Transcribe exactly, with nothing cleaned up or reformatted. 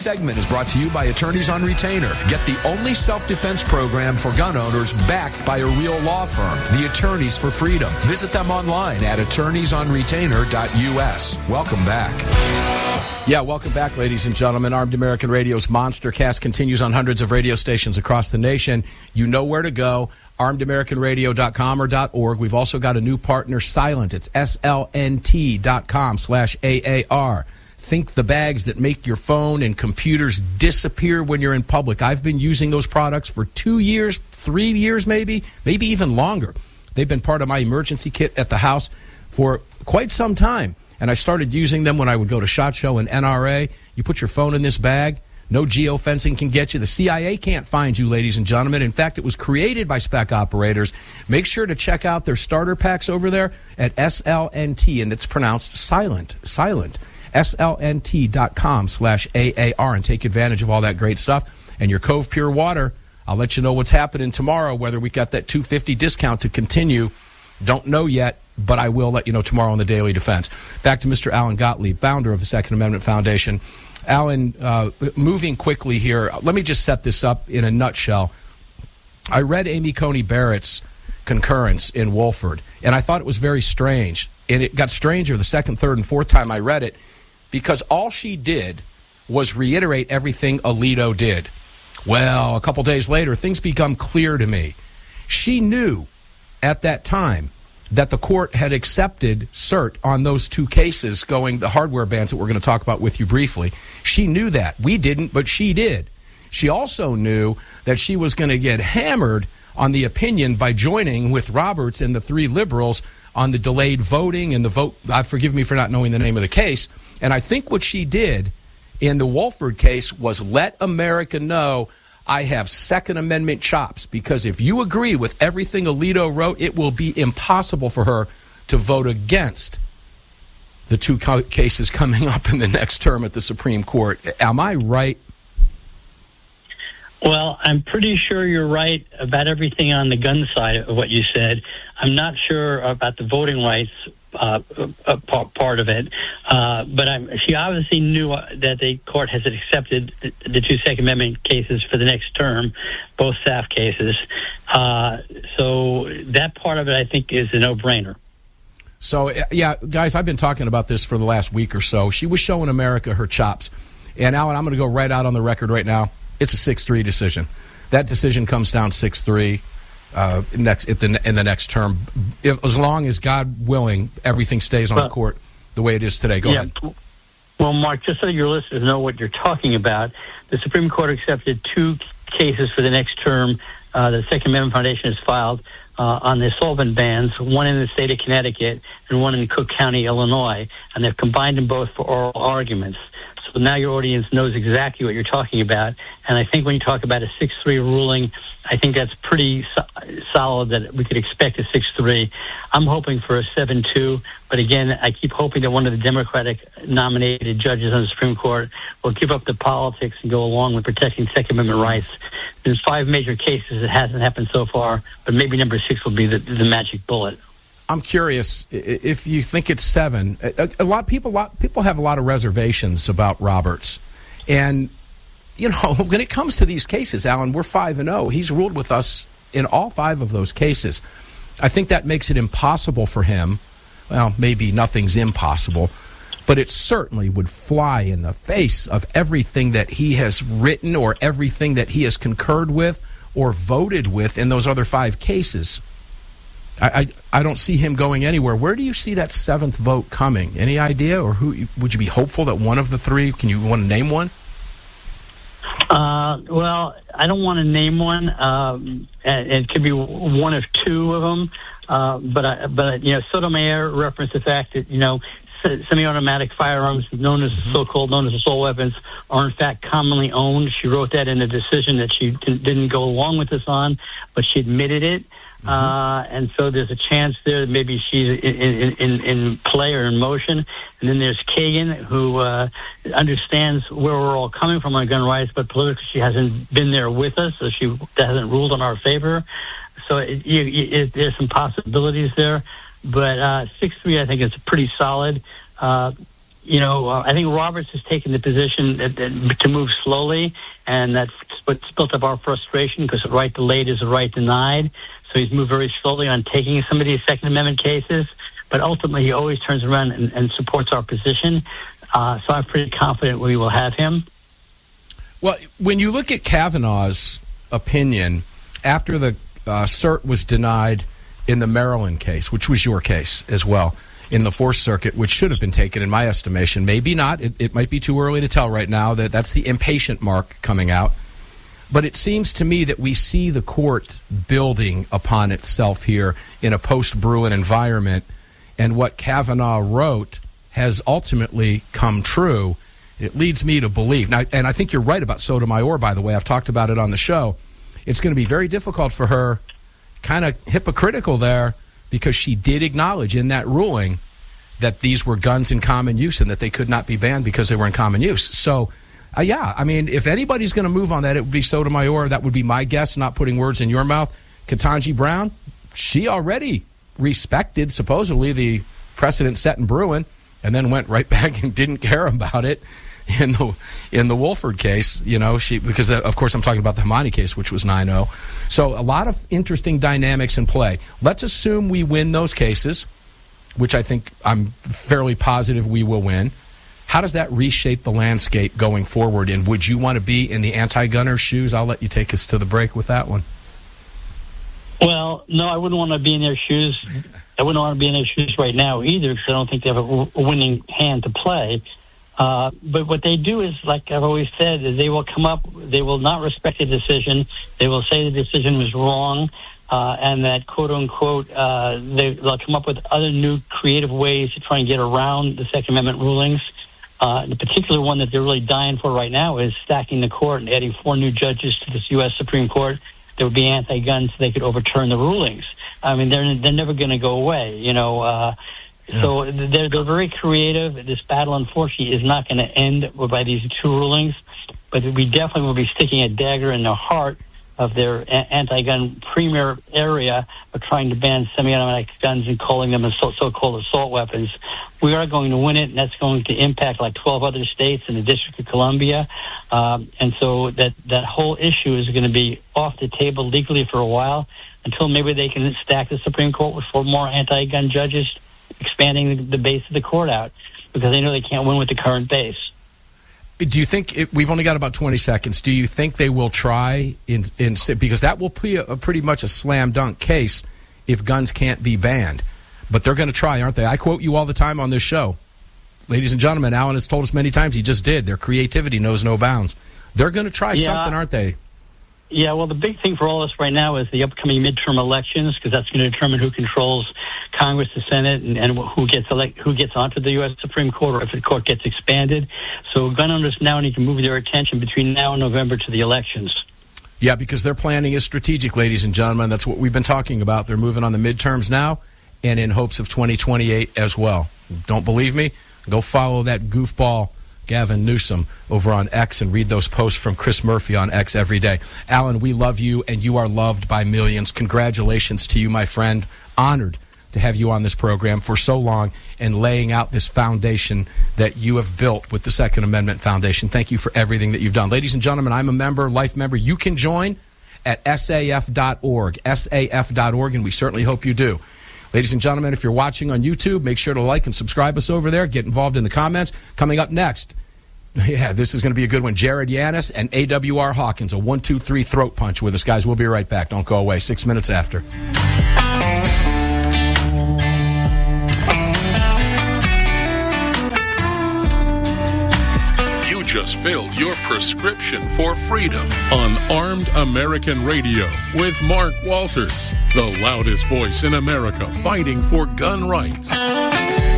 segment is brought to you by Attorneys on Retainer. Get the only self-defense program for gun owners backed by a real law firm, the Attorneys for Freedom. Visit them online at attorneys on retainer dot U S. Welcome back. Yeah, welcome back, ladies and gentlemen. Armed American Radio's Monster Cast continues on hundreds of radio stations across the nation. You know where to go, armed american radio dot com or .org. We've also got a new partner, Silent. It's S L N T dot com slash A A R. Think the bags that make your phone and computers disappear when you're in public. I've been using those products for two years, three years maybe, maybe even longer. They've been part of my emergency kit at the house for quite some time. And I started using them when I would go to SHOT Show and N R A. You put your phone in this bag. No geofencing can get you. The C I A can't find you, ladies and gentlemen. In fact, it was created by spec operators. Make sure to check out their starter packs over there at S L N T, and it's pronounced silent, silent. S L N T dot com slash A A R, and take advantage of all that great stuff. And your Cove Pure Water, I'll let you know what's happening tomorrow, whether we got that two hundred fifty dollars discount to continue. Don't know yet, but I will let you know tomorrow on the Daily Defense. Back to Mister Alan Gottlieb, founder of the Second Amendment Foundation. Alan, uh, moving quickly here, let me just set this up in a nutshell. I read Amy Coney Barrett's concurrence in Wolford, and I thought it was very strange. And it got stranger the second, third, and fourth time I read it, because all she did was reiterate everything Alito did. Well, a couple days later, things become clear to me. She knew at that time that the court had accepted cert on those two cases going, the hardware bans that we're going to talk about with you briefly. She knew that. We didn't, but she did. She also knew that she was going to get hammered on the opinion by joining with Roberts and the three liberals on the delayed voting and the vote. Uh, forgive me for not knowing the name of the case. And I think what she did in the Wolford case was let America know I have Second Amendment chops, because if you agree with everything Alito wrote, it will be impossible for her to vote against the two co- cases coming up in the next term at the Supreme Court. Am I right? Well, I'm pretty sure you're right about everything on the gun side of what you said. I'm not sure about the voting rights uh, uh, part, part of it, uh, but I'm, she obviously knew that the court has accepted the, the two Second Amendment cases for the next term, both S A F cases. Uh, so that part of it, I think, is a no-brainer. So, yeah, guys, I've been talking about this for the last week or so. She was showing America her chops. And, Alan, I'm going to go right out on the record right now. It's a six three decision. That decision comes down six three uh, next if the, in the next term, if, as long as, God willing, everything stays on well, the court the way it is today. Go yeah. ahead. Well, Mark, just so your listeners know what you're talking about, the Supreme Court accepted two cases for the next term. Uh, the Second Amendment Foundation has filed uh, on the solvent bans, one in the state of Connecticut and one in Cook County, Illinois, and they've combined them both for oral arguments. So now your audience knows exactly what you're talking about. And I think when you talk about a six three ruling, I think that's pretty so- solid that we could expect a six three. I'm hoping for a seven two. But again, I keep hoping that one of the Democratic-nominated judges on the Supreme Court will give up the politics and go along with protecting Second Amendment rights. There's five major cases. It hasn't happened so far, but maybe number six will be the, the magic bullet. I'm curious if you think it's seven. A, a lot of people, a lot people have a lot of reservations about Roberts, and you know when it comes to these cases, Alan, we're five and zero. He's ruled with us in all five of those cases. I think that makes it impossible for him. Well, maybe nothing's impossible, but it certainly would fly in the face of everything that he has written or everything that he has concurred with or voted with in those other five cases. I, I I don't see him going anywhere. Where do you see that seventh vote coming? Any idea? Or who would you be hopeful that one of the three? Can you want to name one? Uh, well, I don't want to name one. Um, it could be one of two of them. Uh, but I, but you know, Sotomayor referenced the fact that you know semi-automatic firearms, known as mm-hmm. so-called known as assault weapons, are in fact commonly owned. She wrote that in a decision that she didn't go along with this on, but she admitted it. Mm-hmm. Uh, and so there's a chance there that maybe she's in, in, in, in play or in motion. And then there's Kagan, who uh, understands where we're all coming from on gun rights, but politically she hasn't been there with us, so she hasn't ruled in our favor. So it, you, it, there's some possibilities there. But uh, six three, I think, is pretty solid. Uh, you know, uh, I think Roberts has taken the position that, that, to move slowly, and that's what's built up our frustration, because the right delayed is a right denied. So he's moved very slowly on taking some of these Second Amendment cases, but ultimately he always turns around and, and supports our position. Uh, so I'm pretty confident we will have him. Well, when you look at Kavanaugh's opinion after the uh, cert was denied in the Maryland case, which was your case as well, in the Fourth Circuit, which should have been taken, in my estimation. Maybe not. It, it might be too early to tell right now. That that's the impatient mark coming out. But it seems to me that we see the court building upon itself here in a post-Bruen environment, and what Kavanaugh wrote has ultimately come true. It leads me to believe. Now, and I think you're right about Sotomayor, by the way. I've talked about it on the show. It's going to be very difficult for her, kind of hypocritical there, because she did acknowledge in that ruling that these were guns in common use and that they could not be banned because they were in common use. So, uh, yeah, I mean, if anybody's going to move on that, it would be Sotomayor. That would be my guess, not putting words in your mouth. Ketanji Brown, she already respected, supposedly, the precedent set in Bruen, and then went right back and didn't care about it in the in the Wolford case, you know, she because, uh, of course, I'm talking about the Hamani case, which was nine oh. So a lot of interesting dynamics in play. Let's assume we win those cases, which I think I'm fairly positive we will win. How does that reshape the landscape going forward? And would you want to be in the anti-gunner shoes? I'll let you take us to the break with that one. Well, no, I wouldn't want to be in their shoes. I wouldn't want to be in their shoes right now either, because I don't think they have a, a winning hand to play. Uh, but what they do is, like I've always said, is they will come up, they will not respect the decision. They will say the decision was wrong, uh, and that, quote unquote, uh, they, they'll come up with other new creative ways to try and get around the Second Amendment rulings. Uh, the particular one that they're really dying for right now is stacking the court and adding four new judges to this U S Supreme Court that would be anti-gun, so they could overturn the rulings. I mean, they're they're never going to go away, you know. Uh, Yeah. So they're, they're very creative. This battle, unfortunately, is not going to end by these two rulings, but we definitely will be sticking a dagger in the heart of their a- anti-gun premier area of trying to ban semi-automatic guns and calling them so- so-called assault weapons. We are going to win it, and that's going to impact like twelve other states and the District of Columbia. Um, and so that, that whole issue is going to be off the table legally for a while, until maybe they can stack the Supreme Court with four more anti-gun judges, expanding the, the base of the court out, because they know they can't win with the current base. Do you think it, we've only got about twenty seconds? Do you think they will try in, in because that will be a, a pretty much a slam dunk case if guns can't be banned? But they're going to try, aren't they? I quote you all the time on this show, ladies and gentlemen. Alan has told us many times he just did. Their creativity knows no bounds. They're going to try yeah. something, aren't they? Yeah, well, the big thing for all of us right now is the upcoming midterm elections, because that's going to determine who controls Congress, the Senate, and, and who gets elect, who gets onto the U S Supreme Court, or if the court gets expanded. So gun owners now need to move their attention between now and November to the elections. Yeah, because their planning is strategic, ladies and gentlemen. That's what we've been talking about. They're moving on the midterms now and in hopes of twenty twenty-eight as well. Don't believe me? Go follow that goofball Gavin Newsom over on X and read those posts from Chris Murphy on X every day. Alan, we love you, and you are loved by millions. Congratulations to you, my friend. Honored to have you on this program for so long and laying out this foundation that you have built with the Second Amendment Foundation. Thank you for everything that you've done. Ladies and gentlemen, I'm a member, life member. You can join at S A F dot org, S A F dot org, and we certainly hope you do. Ladies and gentlemen, if you're watching on YouTube, make sure to like and subscribe us over there. Get involved in the comments. Coming up next, yeah, this is going to be a good one. Jared Yanis and A W R Hawkins, a one two three throat punch with us, guys. We'll be right back. Don't go away. Six minutes after. You just filled your prescription for freedom on Armed American Radio with Mark Walters, the loudest voice in America fighting for gun rights.